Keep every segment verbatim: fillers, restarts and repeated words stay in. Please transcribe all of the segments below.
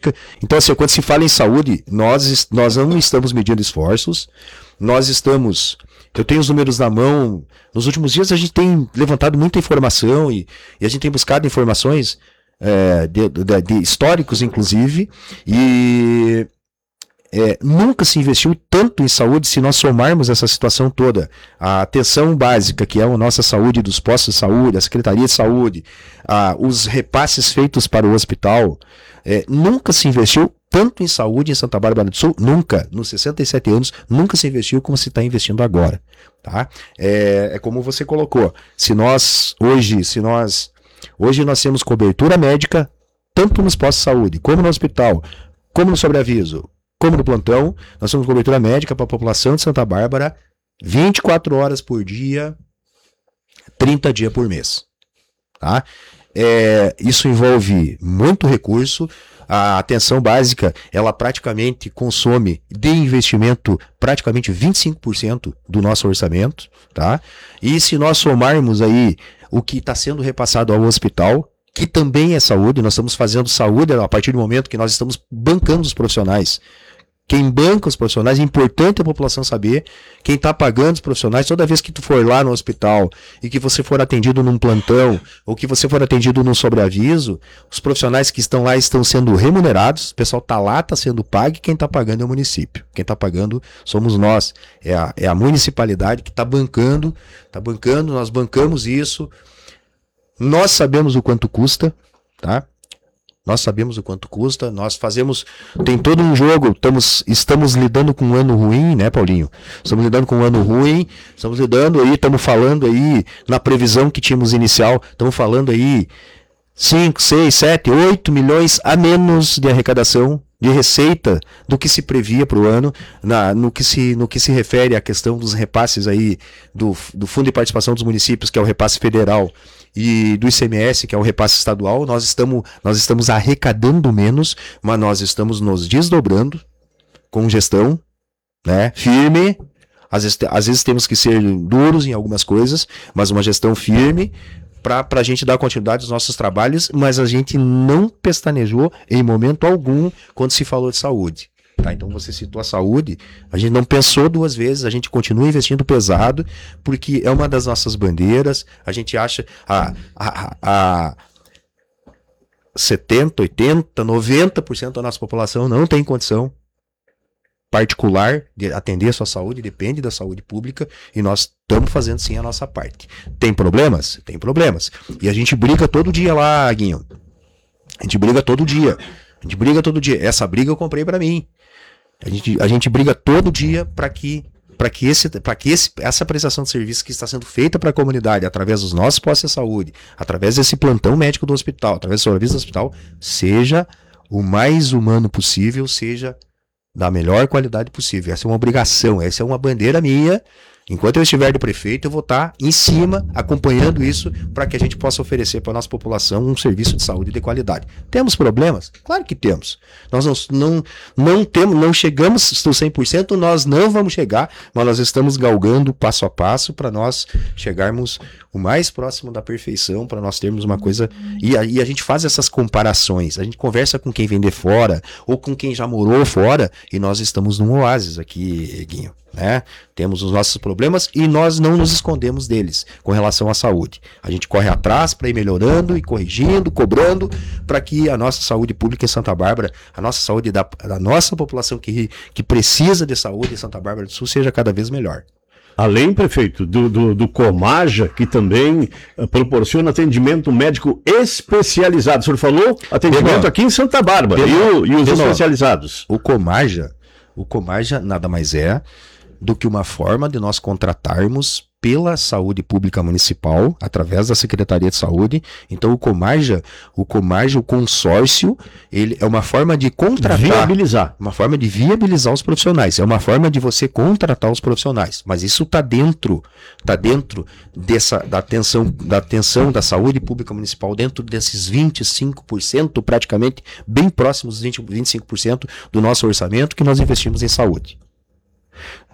pública. Então, assim, quando se fala em saúde, nós, nós não estamos medindo esforços, nós estamos... Eu tenho os números na mão. Nos últimos dias a gente tem levantado muita informação e, e a gente tem buscado informações é, de, de, de históricos, inclusive, e é, nunca se investiu tanto em saúde se nós somarmos essa situação toda. A atenção básica, que é a nossa saúde dos postos de saúde, a Secretaria de Saúde, a, os repasses feitos para o hospital, é, nunca se investiu tanto em saúde em Santa Bárbara do Sul, nunca, nos sessenta e sete anos, nunca se investiu como se está investindo agora, tá? É, é como você colocou, se nós, hoje, se nós, hoje nós temos cobertura médica, tanto nos postos de saúde, como no hospital, como no sobreaviso, como no plantão, nós temos cobertura médica para a população de Santa Bárbara, vinte e quatro horas por dia, trinta dias por mês, tá? É, isso envolve muito recurso. A atenção básica, ela praticamente consome de investimento praticamente vinte e cinco por cento do nosso orçamento, tá? E se nós somarmos aí o que está sendo repassado ao hospital, que também é saúde, nós estamos fazendo saúde a partir do momento que nós estamos bancando os profissionais. Quem banca os profissionais, é importante a população saber, quem está pagando os profissionais, toda vez que tu for lá no hospital e que você for atendido num plantão, ou que você for atendido num sobreaviso, os profissionais que estão lá estão sendo remunerados, o pessoal está lá, está sendo pago, e quem está pagando é o município. Quem está pagando somos nós, é a, é a municipalidade que está bancando, está bancando, nós bancamos isso, nós sabemos o quanto custa, tá? Nós sabemos o quanto custa, nós fazemos, tem todo um jogo, estamos, estamos lidando com um ano ruim, né, Paulinho? Estamos lidando com um ano ruim, estamos lidando aí, estamos falando aí, na previsão que tínhamos inicial, estamos falando aí cinco, seis, sete, oito milhões a menos de arrecadação, de receita, do que se previa para o ano, na, no, que se, no que se refere à questão dos repasses aí do, do Fundo de Participação dos Municípios, que é o repasse federal, e do I C M S, que é o repasse estadual. Nós estamos, nós estamos arrecadando menos, mas nós estamos nos desdobrando com gestão, né, firme. Às vezes, às vezes temos que ser duros em algumas coisas, mas uma gestão firme para a gente dar continuidade aos nossos trabalhos, mas a gente não pestanejou em momento algum quando se falou de saúde. Tá, então você citou a saúde, a gente não pensou duas vezes, a gente continua investindo pesado, porque é uma das nossas bandeiras, a gente acha a, a, a setenta, oitenta, noventa por cento da nossa população não tem condição particular de atender a sua saúde, depende da saúde pública, e nós estamos fazendo sim a nossa parte. Tem problemas? Tem problemas. E a gente briga todo dia lá, Guinho. A gente briga todo dia. A gente briga todo dia. Essa briga eu comprei para mim. A gente, a gente briga todo dia para que, para que, esse, para que esse, essa prestação de serviço que está sendo feita para a comunidade, através dos nossos postos de saúde, através desse plantão médico do hospital, através do serviço do hospital, seja o mais humano possível, seja da melhor qualidade possível. Essa é uma obrigação, essa é uma bandeira minha. Enquanto eu estiver de prefeito, eu vou estar em cima, acompanhando isso, para que a gente possa oferecer para a nossa população um serviço de saúde de qualidade. Temos problemas? Claro que temos. Nós não, não, não, temos, não chegamos no cem por cento, nós não vamos chegar, mas nós estamos galgando passo a passo para nós chegarmos o mais próximo da perfeição, para nós termos uma coisa... E a, e a gente faz essas comparações, a gente conversa com quem vem de fora, ou com quem já morou fora, e nós estamos num oásis aqui, Guinho. Né? Temos os nossos problemas e nós não nos escondemos deles com relação à saúde. A gente corre atrás para ir melhorando e corrigindo, cobrando, para que a nossa saúde pública em Santa Bárbara, a nossa saúde da, da nossa população que, que precisa de saúde em Santa Bárbara do Sul seja cada vez melhor. Além, prefeito, do, do, do Comaja, que também uh, proporciona atendimento médico especializado. O senhor falou atendimento aqui em Santa Bárbara. E, o, e os especializados? O Comaja, o Comaja nada mais é do que uma forma de nós contratarmos pela saúde pública municipal, através da Secretaria de Saúde. Então o Comaja, o Comaja, o consórcio, ele é uma forma de contratar, viabilizar, uma forma de viabilizar os profissionais, é uma forma de você contratar os profissionais, mas isso está dentro, está dentro dessa, da atenção, da atenção da saúde pública municipal, dentro desses vinte e cinco por cento, praticamente bem próximos dos vinte, vinte e cinco por cento do nosso orçamento que nós investimos em saúde.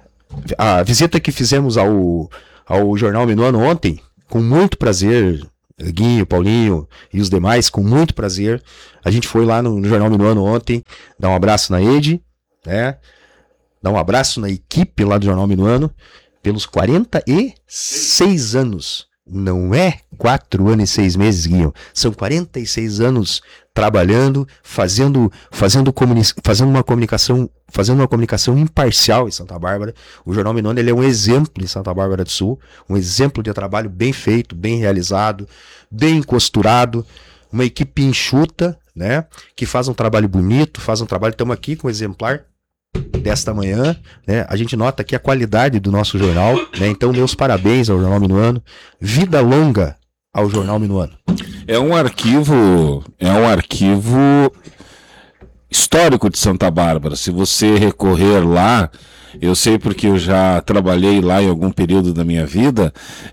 A visita que fizemos ao, ao Jornal Minuano ontem, com muito prazer, Guinho, Paulinho e os demais, com muito prazer. A gente foi lá no, no Jornal Minuano ontem, dar um abraço na Ede, né? Dar um abraço na equipe lá do Jornal Minuano, pelos quarenta e seis anos. Não é quatro anos e seis meses, Guinho. São quarenta e seis anos trabalhando, fazendo, fazendo, comuni- fazendo uma comunicação, fazendo uma comunicação imparcial em Santa Bárbara. O Jornal Minuano, ele é um exemplo em Santa Bárbara do Sul, um exemplo de trabalho bem feito, bem realizado, bem costurado, uma equipe enxuta, né? Que faz um trabalho bonito, faz um trabalho. Estamos aqui com o exemplar desta manhã, né? A gente nota aqui a qualidade do nosso jornal, né? Então, meus parabéns ao Jornal Minuano. Vida longa ao Jornal Minuano. É um arquivo, é um arquivo histórico de Santa Bárbara. Se você recorrer lá, eu sei porque eu já trabalhei lá em algum período da minha vida.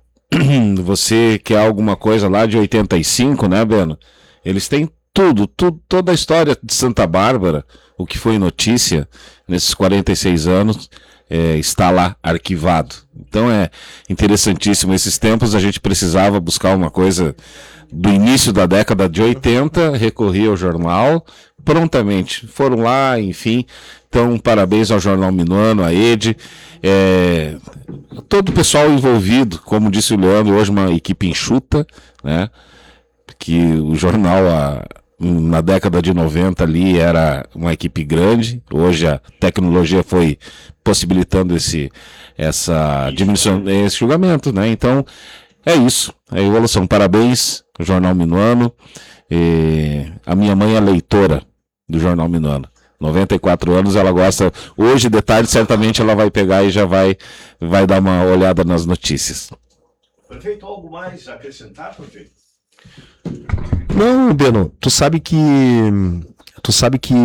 Você quer alguma coisa lá de oitenta e cinco, né, Beno? Eles têm tudo, tudo, toda a história de Santa Bárbara, o que foi notícia nesses quarenta e seis anos, é, está lá arquivado. Então é interessantíssimo. Esses tempos a gente precisava buscar uma coisa do início da década de oitenta, recorria ao jornal, prontamente foram lá, enfim. Então, parabéns ao Jornal Minuano, à Ede, é, todo o pessoal envolvido, como disse o Leandro, hoje uma equipe enxuta, né? Que o jornal a, na década de noventa ali era uma equipe grande, hoje a tecnologia foi possibilitando esse, essa diminuição, esse julgamento, né? Então, é isso, é a evolução. Parabéns, Jornal Minuano. E a minha mãe é leitora do Jornal Minuano. noventa e quatro anos, ela gosta. Hoje, de tarde, certamente ela vai pegar e já vai, vai dar uma olhada nas notícias. Prefeito, algo mais a acrescentar, prefeito? Não, Beno, tu sabe que tu sabe que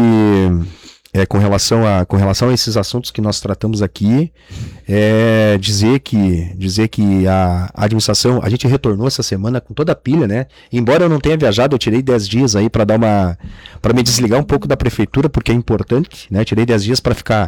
é, com relação a com relação a esses assuntos que nós tratamos aqui, é dizer que dizer que a administração, a gente retornou essa semana com toda a pilha, né? Embora eu não tenha viajado, eu tirei dez dias aí para dar uma para me desligar um pouco da prefeitura, porque é importante, né? Tirei dez dias para ficar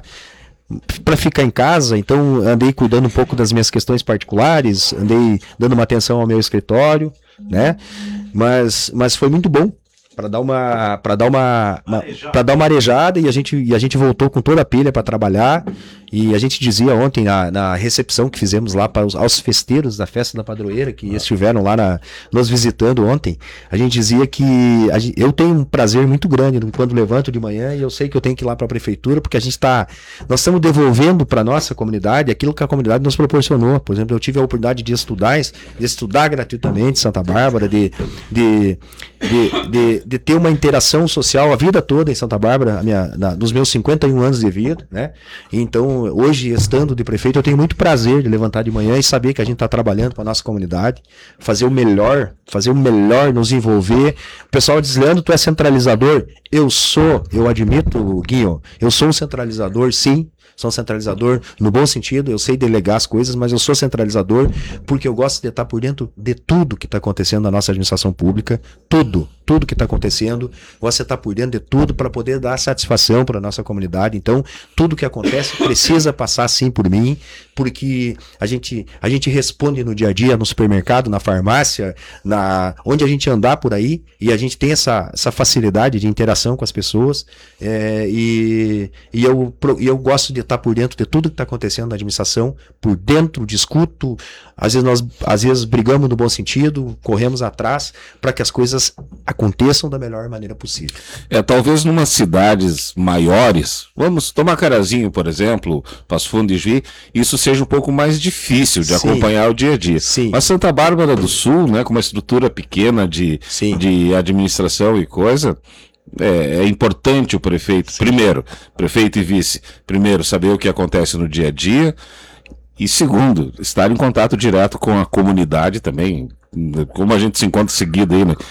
para ficar em casa, então andei cuidando um pouco das minhas questões particulares, andei dando uma atenção ao meu escritório, né? Mas, mas foi muito bom para dar uma para dar uma, uma para dar uma arejada e a gente e a gente voltou com toda a pilha para trabalhar. E a gente dizia ontem na, na recepção que fizemos lá para os aos festeiros da festa da padroeira que ah. estiveram lá na, nos visitando ontem, a gente dizia que a gente, eu tenho um prazer muito grande quando levanto de manhã e eu sei que eu tenho que ir lá para a prefeitura, porque a gente está nós estamos devolvendo para nossa comunidade aquilo que a comunidade nos proporcionou. Por exemplo, eu tive a oportunidade de estudar de estudar gratuitamente em Santa Bárbara, de, de, de, de, de ter uma interação social a vida toda em Santa Bárbara, a minha, na, nos meus cinquenta e um anos de vida, né? Então, hoje, estando de prefeito, eu tenho muito prazer de levantar de manhã e saber que a gente está trabalhando para a nossa comunidade, fazer o melhor, fazer o melhor, nos envolver. O pessoal diz, Leandro, tu é centralizador? Eu sou, eu admito, Guinho, eu sou um centralizador, sim. Sou um centralizador no bom sentido, eu sei delegar as coisas, mas eu sou centralizador porque eu gosto de estar por dentro de tudo que está acontecendo na nossa administração pública, tudo, tudo que está acontecendo, gosto de estar por dentro de tudo para poder dar satisfação para a nossa comunidade. Então, tudo que acontece precisa passar sim por mim, porque a gente, a gente responde no dia a dia, no supermercado, na farmácia, na, onde a gente andar por aí, e a gente tem essa, essa facilidade de interação com as pessoas, é, e, e, eu, e eu gosto de estar por dentro de tudo que está acontecendo na administração, por dentro, discuto, às vezes nós às vezes brigamos no bom sentido, corremos atrás para que as coisas aconteçam da melhor maneira possível. É, talvez numas cidades maiores, vamos tomar Carazinho, por exemplo, Passo Fundo e Juí, isso seja um pouco mais difícil de Sim. acompanhar o dia a dia. Sim. Mas Santa Bárbara do Sul, né, com uma estrutura pequena de, de administração e coisa, É, é importante o prefeito, Sim. primeiro, prefeito e vice, primeiro, saber o que acontece no dia a dia, e segundo, estar em contato direto com a comunidade também, como a gente se encontra seguido aí, né,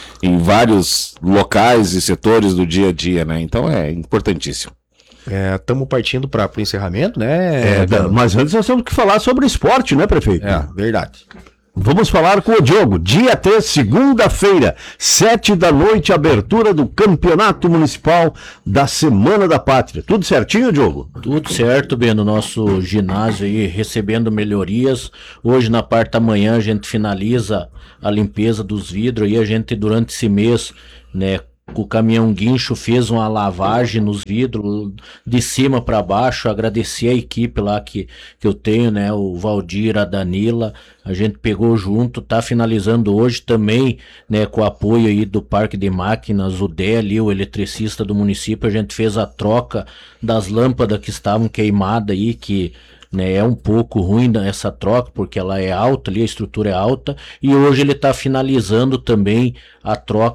em vários locais e setores do dia a dia, né? Então é importantíssimo. Estamos é, partindo para o encerramento, né? É, mas antes nós temos que falar sobre esporte, né, prefeito? É, verdade. Vamos falar com o Diogo. Dia três, segunda-feira, sete da noite, abertura do Campeonato Municipal da Semana da Pátria. Tudo certinho, Diogo? Tudo certo, Beno. Nosso ginásio aí recebendo melhorias. Hoje, na parte da manhã, a gente finaliza a limpeza dos vidros e a gente, durante esse mês, né, o caminhão guincho fez uma lavagem nos vidros de cima para baixo. Agradecer a equipe lá que, que eu tenho, né, o Valdir, a Danila, a gente pegou junto, tá finalizando hoje também, né, com o apoio aí do Parque de Máquinas, o Dé ali, o eletricista do município. A gente fez a troca das lâmpadas que estavam queimadas aí, que, né, é um pouco ruim essa troca, porque ela é alta ali, a estrutura é alta, e hoje ele está finalizando também a troca